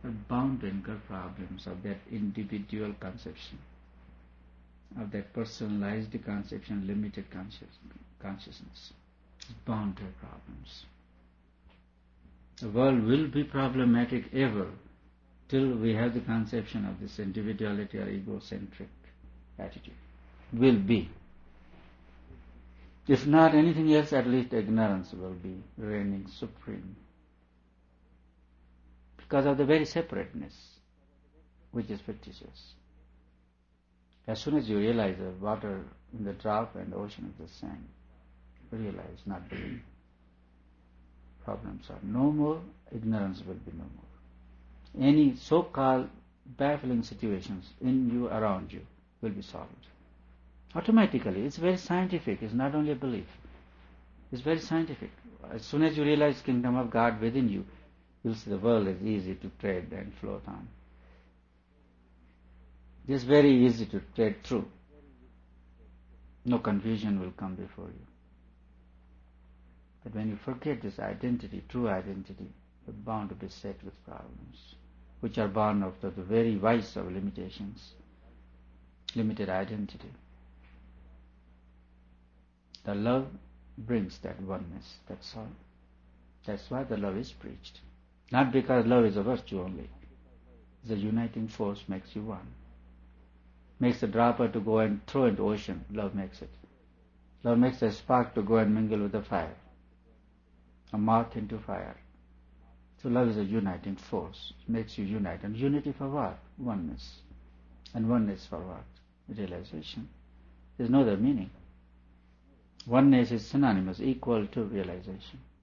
are bound to incur problems of that individual conception, of that personalized conception, limited consciousness. It's bound to have problems. The world will be problematic ever till we have the conception of this individuality or egocentric attitude. Will be. If not anything else, at least ignorance will be reigning supreme. Because of the very separateness, which is fictitious. As soon as you realize the water in the drop and the ocean is the same, realize, not believe. Problems are no more, ignorance will be no more. Any so-called baffling situations in you, around you, will be solved. Automatically, it's very scientific, it's not only a belief. It's very scientific. As soon as you realize kingdom of God within you, you'll see the world is easy to tread and float on. It's very easy to tread through. No confusion will come before you. But when you forget this identity, true identity, you're bound to be set with problems, which are born out of the very vice of limitations, limited identity. The love brings that oneness, that's all. That's why the love is preached. Not because love is a virtue only. It's a uniting force, makes you one. Makes a dropper to go and throw into ocean, love makes it. Love makes a spark to go and mingle with the fire. A moth into fire. So love is a uniting force. It makes you unite. And unity for what? Oneness. And oneness for what? Realization. There's no other meaning. Oneness is synonymous, equal to realization.